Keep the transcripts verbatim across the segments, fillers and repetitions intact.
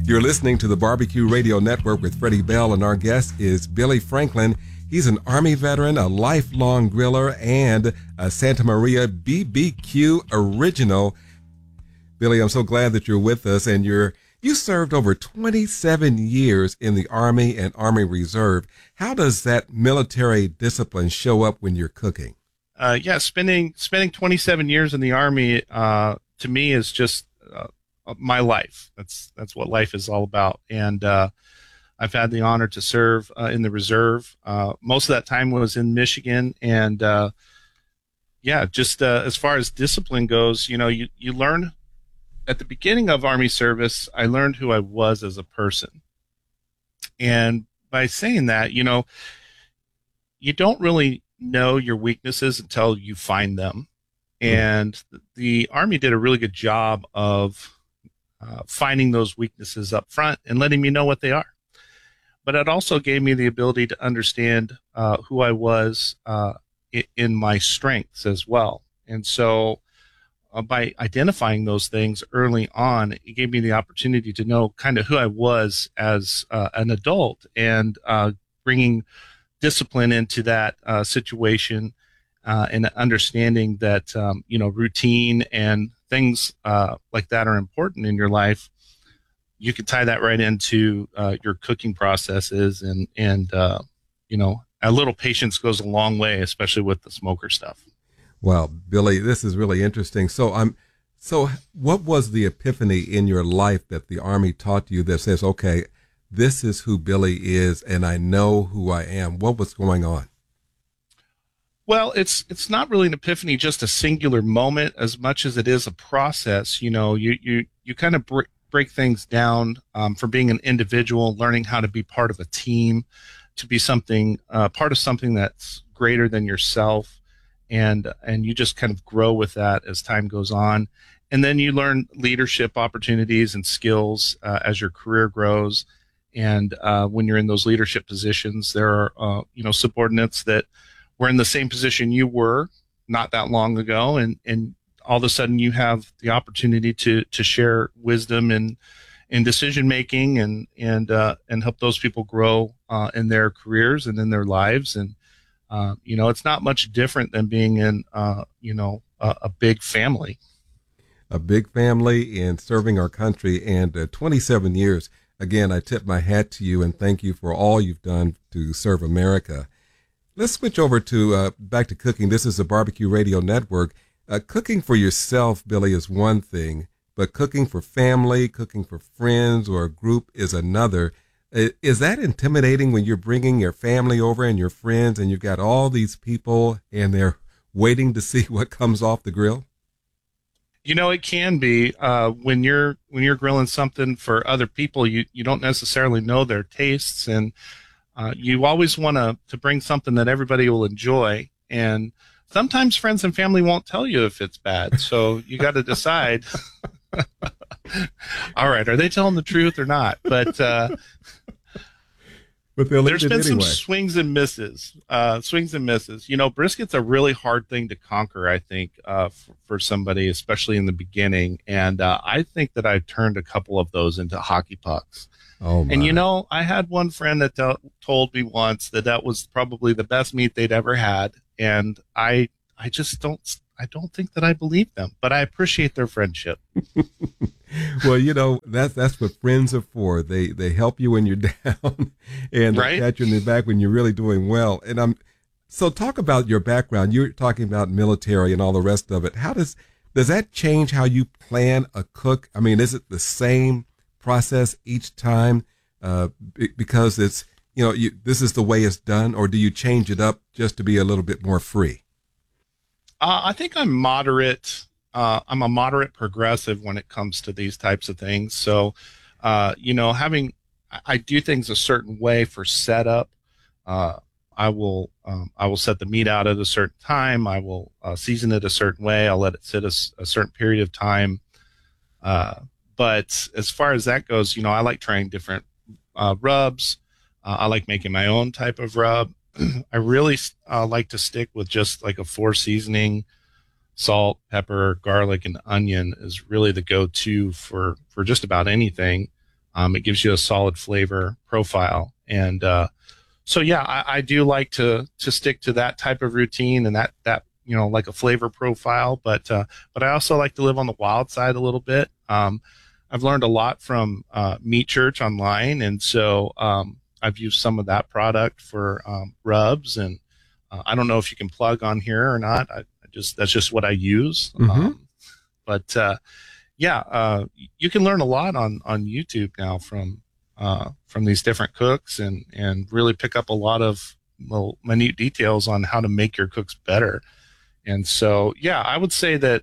You're listening to the Barbecue Radio Network with Freddie Bell, and our guest is Billy Franklin. He's an Army veteran, a lifelong griller, and a Santa Maria B B Q original. Billy, I'm so glad that you're with us, and you're you served over twenty-seven years in the Army and Army Reserve. How does that military discipline show up when you're cooking? Uh, yeah, spending spending twenty-seven years in the Army uh, to me is just uh, my life. That's that's what life is all about. And uh, I've had the honor to serve uh, in the reserve. Uh, most of that time was in Michigan, and uh, yeah, just uh, as far as discipline goes, you know, you you learn at the beginning of Army service. I learned who I was as a person, and by saying that, you know, you don't really know your weaknesses until you find them. And the Army did a really good job of uh, finding those weaknesses up front and letting me know what they are. But it also gave me the ability to understand uh, who I was uh, in, in my strengths as well. And so uh, by identifying those things early on, it gave me the opportunity to know kind of who I was as uh, an adult, and uh, bringing discipline into that uh, situation, uh, and understanding that, um, you know, routine and things uh, like that are important in your life. You can tie that right into uh, your cooking processes, and, and uh, you know, a little patience goes a long way, especially with the smoker stuff. Wow, Billy, this is really interesting. So I'm, so what was the epiphany in your life that the Army taught you that says, okay, this is who Billy is, and I know who I am? What was going on? Well, it's it's not really an epiphany, just a singular moment, as much as it is a process. You know, you you you kind of break, break things down um, from being an individual, learning how to be part of a team, to be something uh, part of something that's greater than yourself, and and you just kind of grow with that as time goes on, and then you learn leadership opportunities and skills uh, as your career grows. And uh, when you're in those leadership positions, there are, uh, you know, subordinates that were in the same position you were not that long ago. And, and all of a sudden you have the opportunity to, to share wisdom and, and decision making, and, and, uh, and help those people grow uh, in their careers and in their lives. And, uh, you know, it's not much different than being in, uh, you know, a, a big family. A big family and serving our country, and uh, twenty-seven years. Again, I tip my hat to you and thank you for all you've done to serve America. Let's switch over to uh, back to cooking. This is the Barbecue Radio Network. Uh, cooking for yourself, Billy, is one thing, but cooking for family, cooking for friends or a group is another. Is that intimidating when you're bringing your family over and your friends, and you've got all these people and they're waiting to see what comes off the grill? You know, it can be uh, when you're when you're grilling something for other people. You you don't necessarily know their tastes, and uh, you always want to to bring something that everybody will enjoy. And sometimes friends and family won't tell you if it's bad, so you got to decide. All right, are they telling the truth or not? But uh, but there's been anyway. some swings and misses, uh, swings and misses. You know, brisket's a really hard thing to conquer, I think, uh, for, for somebody, especially in the beginning. And uh, I think that I turned a couple of those into hockey pucks. Oh my. And, you know, I had one friend that t- told me once that that was probably the best meat they'd ever had. And I, I just don't, I don't think that I believe them, but I appreciate their friendship. Well, you know, that's that's what friends are for. They they help you when you're down, and right? they pat you in the back when you're really doing well. And I'm so talk about your background. You're talking about military and all the rest of it. How does does that change how you plan a cook? I mean, is it the same process each time uh, because it's, you know, you, this is the way it's done, or do you change it up just to be a little bit more free? Uh, I think I'm moderate. Uh, I'm a moderate progressive when it comes to these types of things. So, uh, you know, having, I do things a certain way for setup. Uh, I will, um, I will set the meat out at a certain time. I will uh, season it a certain way. I'll let it sit a, a certain period of time. Uh, but as far as that goes, you know, I like trying different uh, rubs. Uh, I like making my own type of rub. I really uh, like to stick with just like a four seasoning. Salt, pepper, garlic, and onion is really the go-to for, for just about anything. Um, it gives you a solid flavor profile. And, uh, so yeah, I, I do like to, to stick to that type of routine and that, that, you know, like a flavor profile, but, uh, but I also like to live on the wild side a little bit. Um, I've learned a lot from, uh, Meat Church online. And so, um, I've used some of that product for, um, rubs, and, uh, I don't know if you can plug on here or not. I, I just, that's just what I use. Mm-hmm. Um, but, uh, yeah, uh, you can learn a lot on, on YouTube now from, uh, from these different cooks, and, and really pick up a lot of little minute details on how to make your cooks better. And so, yeah, I would say that,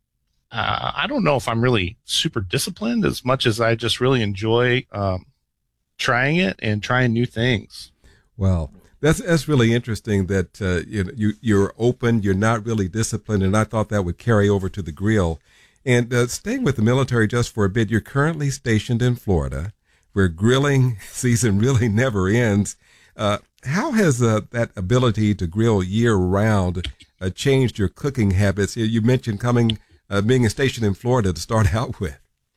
uh, I don't know if I'm really super disciplined as much as I just really enjoy, um, trying it and trying new things. Well, that's, that's really interesting that, uh, you, you, you're open, you're not really disciplined. And I thought that would carry over to the grill. And uh, staying with the military just for a bit, you're currently stationed in Florida, where grilling season really never ends. Uh, how has uh, that ability to grill year-round uh, changed your cooking habits? You mentioned coming, uh, being stationed in Florida to start out with.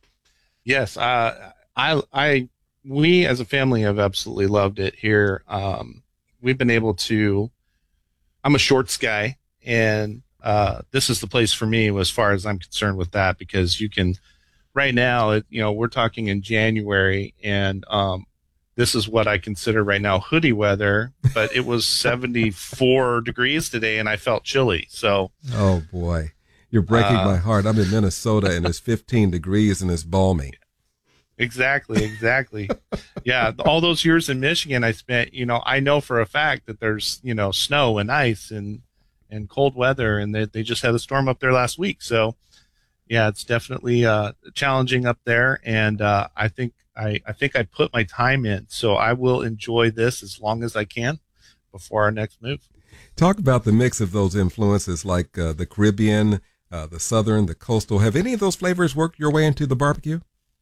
Yes, uh, I, I, we as a family have absolutely loved it here. Um, we've been able to. I'm a shorts guy, and Uh, this is the place for me as far as I'm concerned with that, because you can, right now, it, you know, we're talking in January, and um, this is what I consider right now hoodie weather, but it was seventy-four degrees today and I felt chilly. So, oh boy, you're breaking uh, my heart. I'm in Minnesota and it's fifteen degrees and it's balmy. Exactly, exactly. Yeah, all those years in Michigan I spent, you know, I know for a fact that there's, you know, snow and ice and and cold weather, and they they just had a storm up there last week. So, yeah, it's definitely uh, challenging up there, and uh, I think I I think I put my time in, so I will enjoy this as long as I can before our next move. Talk about the mix of those influences, like uh, the Caribbean, uh, the Southern, the coastal. Have any of those flavors worked your way into the barbecue?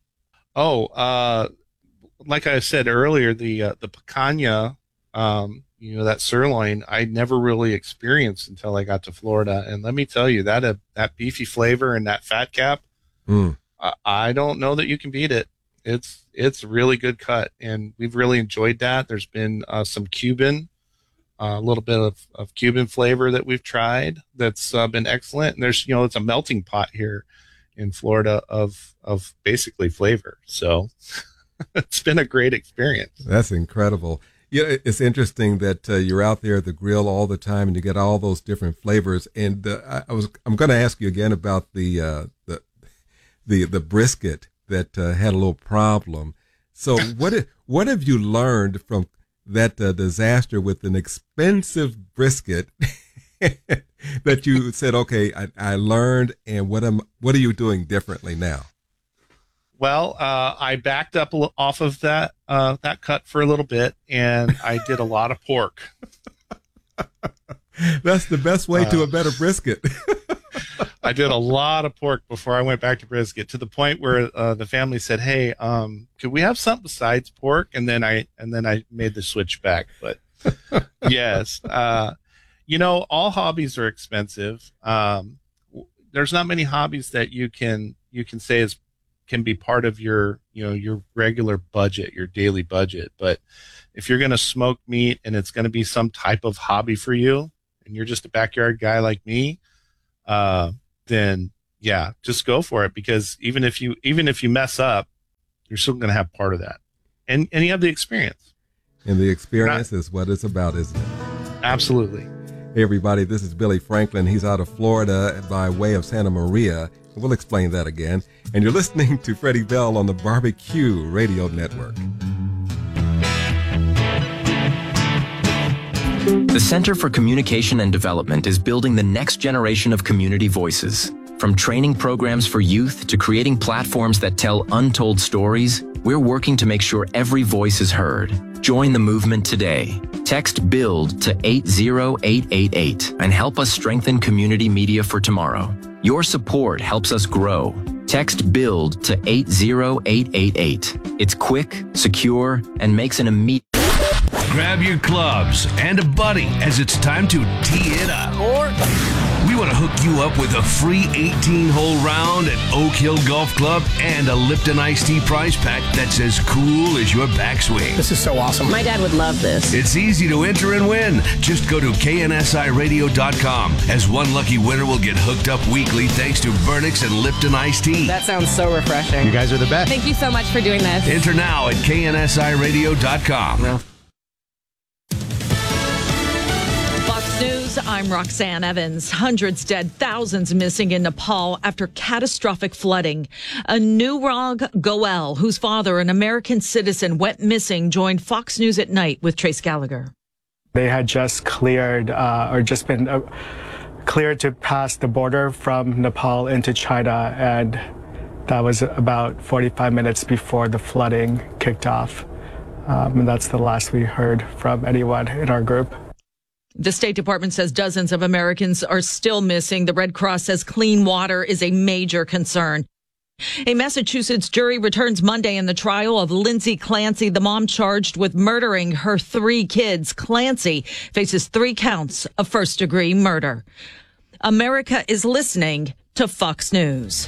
Oh, uh, like I said earlier, the uh, the picanha. Um, You know, that sirloin I never really experienced until I got to Florida. And let me tell you, that uh, that beefy flavor and that fat cap, mm. I, I don't know that you can beat it. It's it's a really good cut, and we've really enjoyed that. There's been uh, some Cuban, a uh, little bit of, of Cuban flavor that we've tried that's uh, been excellent. And there's, you know, it's a melting pot here in Florida of of basically flavor. So it's been a great experience. That's incredible. Yeah, it's interesting that uh, you're out there at the grill all the time and you get all those different flavors. And uh, I, I was, I'm going to ask you again about the uh, the the the brisket that uh, had a little problem. So what what have you learned from that uh, disaster with an expensive brisket that you said, okay, I, I learned, and what am what are you doing differently now? Well, uh, I backed up off of that uh, that cut for a little bit, and I did a lot of pork. That's the best way uh, to a better brisket. I did a lot of pork before I went back to brisket, to the point where uh, the family said, "Hey, um, could we have something besides pork?" And then I and then I made the switch back. But yes, uh, you know, all hobbies are expensive. Um, there's not many hobbies that you can you can say is can be part of your, you know, your regular budget, your daily budget. But if you're going to smoke meat and it's going to be some type of hobby for you, and you're just a backyard guy like me, uh, then yeah, just go for it. Because even if you, even if you mess up, you're still going to have part of that. And, and you have the experience. And the experience Not, is what it's about, isn't it? Absolutely. Hey everybody, this is Billy Franklin. He's out of Florida by way of Santa Maria. We'll explain that again. And you're listening to Freddie Bell on the Barbecue Radio Network. The Center for Communication and Development is building the next generation of community voices. From training programs for youth to creating platforms that tell untold stories, we're working to make sure every voice is heard. Join the movement today. Text BUILD to eight zero eight eight eight and help us strengthen community media for tomorrow. Your support helps us grow. Text BUILD to eight zero eight eight eight. It's quick, secure, and makes an immediate... Grab your clubs and a buddy as it's time to tee it up. Or we want to hook you up with a free eighteen-hole round at Oak Hill Golf Club and a Lipton Iced Tea prize pack that's as cool as your backswing. This is so awesome. My dad would love this. It's easy to enter and win. Just go to K N S I radio dot com, as one lucky winner will get hooked up weekly thanks to Vernix and Lipton Iced Tea. That sounds so refreshing. You guys are the best. Thank you so much for doing this. Enter now at K N S I radio dot com. No. Fox News, I'm Roxanne Evans. Hundreds dead, thousands missing in Nepal after catastrophic flooding. Anurag Goel, whose father, an American citizen, went missing, joined Fox News at Night with Trace Gallagher. They had just cleared uh, or just been uh, cleared to pass the border from Nepal into China, and that was about forty-five minutes before the flooding kicked off. Um, and that's the last we heard from anyone in our group. The State Department says dozens of Americans are still missing. The Red Cross says clean water is a major concern. A Massachusetts jury returns Monday in the trial of Lindsay Clancy, the mom charged with murdering her three kids. Clancy faces three counts of first-degree murder. America is listening to Fox News.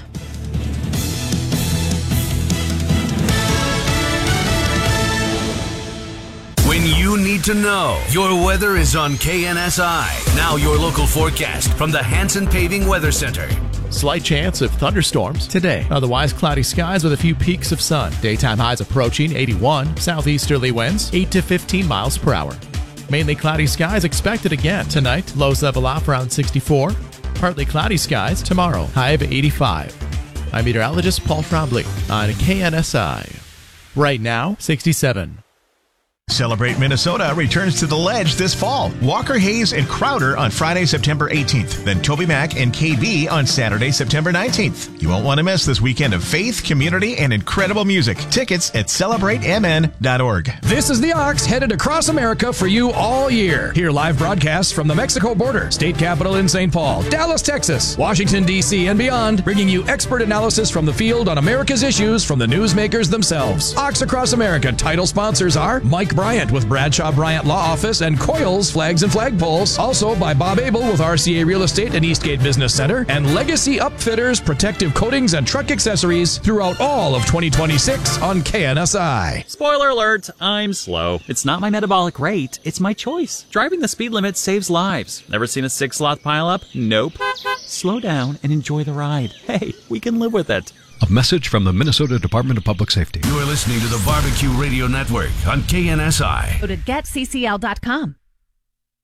When you need to know, your weather is on K N S I. Now your local forecast from the Hanson Paving Weather Center. Slight chance of thunderstorms today. Otherwise, cloudy skies with a few peaks of sun. Daytime highs approaching eighty-one. Southeasterly winds eight to fifteen miles per hour. Mainly cloudy skies expected again tonight. Lows level off around sixty-four. Partly cloudy skies tomorrow. High of eighty-five. I'm meteorologist Paul Trombley on K N S I. Right now, sixty-seven. Celebrate Minnesota returns to the Ledge this fall. Walker Hayes and Crowder on Friday, September eighteenth. Then Toby Mac and K B on Saturday, September nineteenth. You won't want to miss this weekend of faith, community, and incredible music. Tickets at celebrate m n dot org. This is the Ox headed across America for you all year. Hear live broadcasts from the Mexico border, state capital in Saint Paul, Dallas, Texas, Washington, D C, and beyond, bringing you expert analysis from the field on America's issues from the newsmakers themselves. Ox Across America title sponsors are Mike Bryant with Bradshaw Bryant Law Office and Coils Flags and Flagpoles. Also by Bob Abel with R C A Real Estate and Eastgate Business Center, and Legacy Upfitters, protective coatings and truck accessories throughout all of twenty twenty-six on K N S I. Spoiler alert, I'm slow. It's not my metabolic rate, it's my choice. Driving the speed limit saves lives. Never seen a six-slot pileup? Nope. Slow down and enjoy the ride. Hey, we can live with it. A message from the Minnesota Department of Public Safety. You are listening to the Barbecue Radio Network on K N S I. Go to get c c l dot com.